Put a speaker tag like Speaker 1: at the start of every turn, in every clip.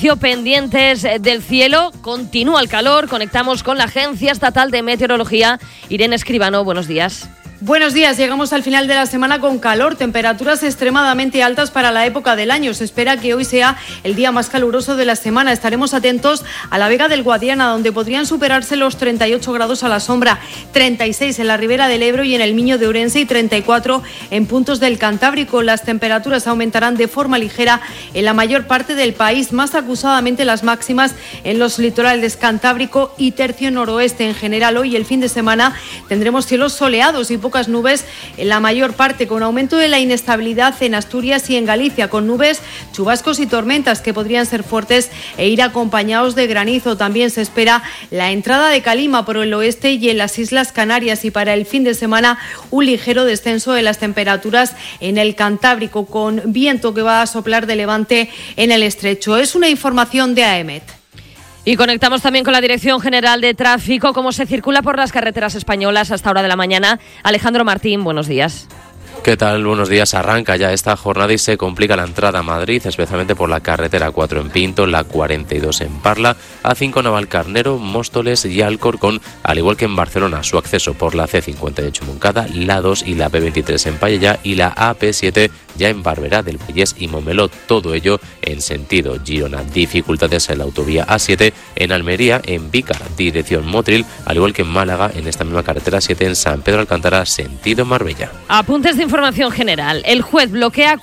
Speaker 1: Pendientes del cielo, continúa el calor. Conectamos con la Agencia Estatal de Meteorología. Irene Escribano, buenos días.
Speaker 2: Buenos días, llegamos al final de la semana con calor, temperaturas extremadamente altas para la época del año. Se espera que hoy sea el día más caluroso de la semana. Estaremos atentos a la Vega del Guadiana, donde podrían superarse los 38 grados a la sombra, 36 en la Ribera del Ebro y en el Miño de Ourense y 34 en puntos del Cantábrico. Las temperaturas aumentarán de forma ligera en la mayor parte del país, más acusadamente las máximas en los litorales Cantábrico y tercio noroeste. En general, hoy el fin de semana tendremos cielos soleados y pocas nubes en la mayor parte, con aumento de la inestabilidad en Asturias y en Galicia, con nubes, chubascos y tormentas que podrían ser fuertes e ir acompañados de granizo. También se espera la entrada de calima por el oeste y en las Islas Canarias, y para el fin de semana un ligero descenso de las temperaturas en el Cantábrico, con viento que va a soplar de levante en el estrecho. Es una información de AEMET.
Speaker 1: Y conectamos también con la Dirección General de Tráfico. ¿Cómo se circula por las carreteras españolas a esta hora de la mañana? Alejandro Martín, buenos días.
Speaker 3: ¿Qué tal? Buenos días. Arranca ya esta jornada y se complica la entrada a Madrid, especialmente por la carretera 4 en Pinto, la 42 en Parla, A5 Navalcarnero, Móstoles y Alcorcón, al igual que en Barcelona, su acceso por la C58 Moncada, la 2 y la P23 en Pallejà y la AP7 ya en Barberá del Vallès y Montmeló, todo ello en sentido Girona. Dificultades en la autovía A7 en Almería, en Vícar, dirección Motril, al igual que en Málaga, en esta misma carretera 7 en San Pedro Alcántara, sentido Marbella.
Speaker 1: Apuntes de información general. El juez bloquea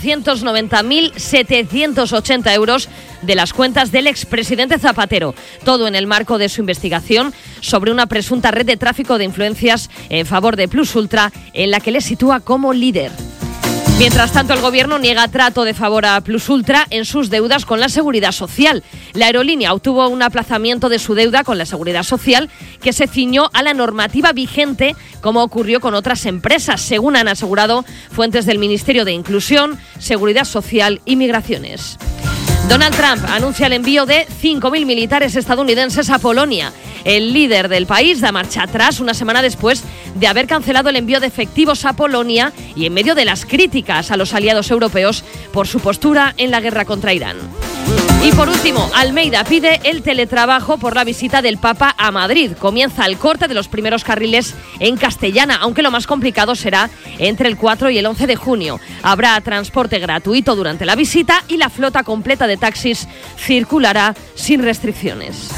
Speaker 1: 490.780 euros de las cuentas del expresidente Zapatero, todo en el marco de su investigación sobre una presunta red de tráfico de influencias en favor de Plus Ultra, en la que le sitúa como líder. Mientras tanto, el Gobierno niega trato de favor a Plus Ultra en sus deudas con la Seguridad Social. La aerolínea obtuvo un aplazamiento de su deuda con la Seguridad Social que se ciñó a la normativa vigente, como ocurrió con otras empresas, según han asegurado fuentes del Ministerio de Inclusión, Seguridad Social y Migraciones. Donald Trump anuncia el envío de 5.000 militares estadounidenses a Polonia. El líder del país da marcha atrás una semana después de haber cancelado el envío de efectivos a Polonia y en medio de las críticas a los aliados europeos por su postura en la guerra contra Irán. Y por último, Almeida pide el teletrabajo por la visita del Papa a Madrid. Comienza el corte de los primeros carriles en castellana, aunque lo más complicado será entre el 4 y el 11 de junio. Habrá transporte gratuito durante la visita y la flota completa de taxis circulará sin restricciones.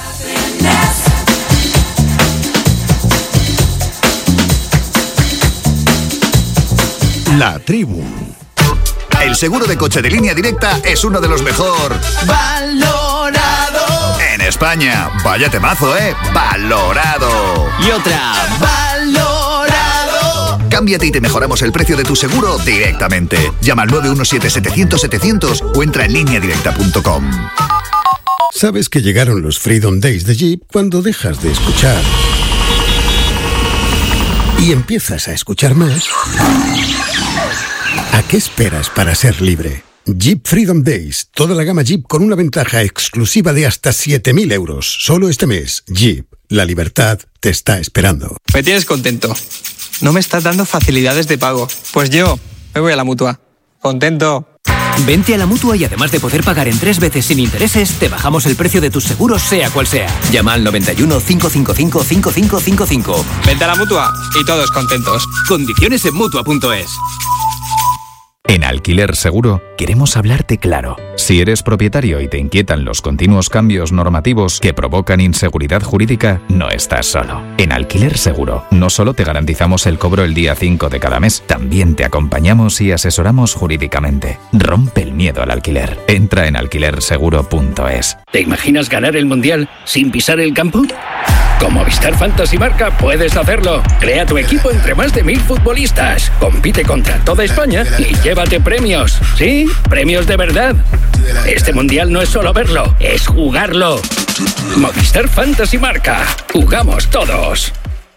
Speaker 4: La Tribu. El seguro de coche de Línea Directa es uno de los mejor valorado en España. Vaya temazo, valorado.
Speaker 5: Y otra, valorado.
Speaker 4: Cámbiate y te mejoramos el precio de tu seguro directamente. Llama al 917-700-700 o entra en lineadirecta.com.
Speaker 6: ¿Sabes que llegaron los Freedom Days de Jeep cuando dejas de escuchar y empiezas a escuchar más? ¿A qué esperas para ser libre? Jeep Freedom Days. Toda la gama Jeep con una ventaja exclusiva de hasta 7.000 euros. Solo este mes. Jeep. La libertad te está esperando.
Speaker 7: Me tienes contento. No me estás dando facilidades de pago. Pues yo me voy a la Mutua. Contento.
Speaker 5: Vente a la Mutua y además de poder pagar en 3 veces sin intereses, te bajamos el precio de tus seguros sea cual sea. Llama al 91 555 5555.
Speaker 7: Vente a la Mutua y todos contentos.
Speaker 5: Condiciones en Mutua.es.
Speaker 8: En Alquiler Seguro queremos hablarte claro. Si eres propietario y te inquietan los continuos cambios normativos que provocan inseguridad jurídica, no estás solo. En Alquiler Seguro no solo te garantizamos el cobro el día 5 de cada mes, también te acompañamos y asesoramos jurídicamente. Rompe el miedo al alquiler. Entra en alquilerseguro.es.
Speaker 9: ¿Te imaginas ganar el Mundial sin pisar el campo? Con Movistar Fantasy Marca puedes hacerlo. Crea tu equipo entre más de 1.000 futbolistas. Compite contra toda España y llévate premios. Sí, premios de verdad. Este Mundial no es solo verlo, es jugarlo. Movistar Fantasy Marca. Jugamos todos.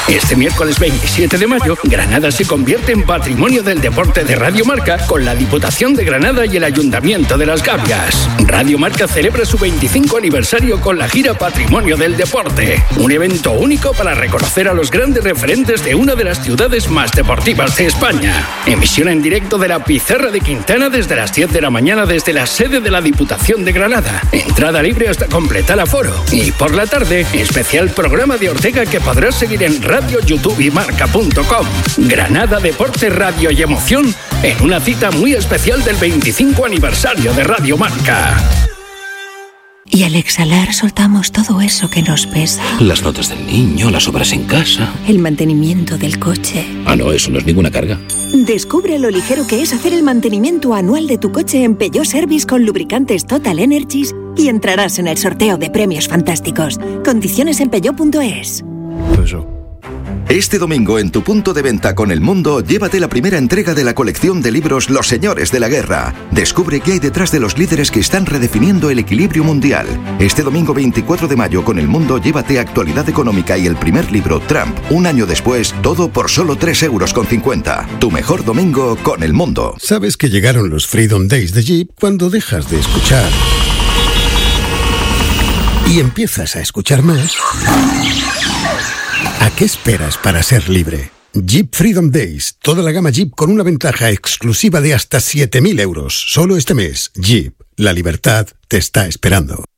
Speaker 9: Este miércoles 27 de mayo, Granada se convierte en Patrimonio del Deporte de Radio Marca con la Diputación de Granada y el Ayuntamiento de Las Gavias. Radio Marca celebra su 25 aniversario con la gira Patrimonio del Deporte, un evento único para reconocer a los grandes referentes de una de las ciudades más deportivas de España. Emisión en directo de la Pizarra de Quintana desde las 10 de la mañana desde la sede de la Diputación de Granada. Entrada libre hasta completar aforo. Y por la tarde, especial programa de Ortega que podrás seguir en Radio, YouTube y Marca.com. Granada, deporte, radio y emoción en una cita muy especial del 25 aniversario de Radio Marca.
Speaker 10: Y al exhalar soltamos todo eso que nos pesa.
Speaker 11: Las notas del niño, las obras en casa.
Speaker 10: El mantenimiento del coche.
Speaker 11: Ah, no, eso no es ninguna carga.
Speaker 10: Descubre lo ligero que es hacer el mantenimiento anual de tu coche en Peugeot Service con lubricantes Total Energies y entrarás en el sorteo de premios fantásticos. Condiciones en peugeot.es.
Speaker 12: Este domingo en tu punto de venta con El Mundo, llévate la primera entrega de la colección de libros Los Señores de la Guerra. Descubre qué hay detrás de los líderes que están redefiniendo el equilibrio mundial. Este domingo 24 de mayo con El Mundo, llévate actualidad económica y el primer libro, Trump, un año después, todo por solo 3,50 €. Tu mejor domingo con El Mundo.
Speaker 6: ¿Sabes que llegaron los Freedom Days de Jeep cuando dejas de escuchar y empiezas a escuchar más? ¿A qué esperas para ser libre? Jeep Freedom Days. Toda la gama Jeep con una ventaja exclusiva de hasta 7.000 €. Solo este mes. Jeep. La libertad te está esperando.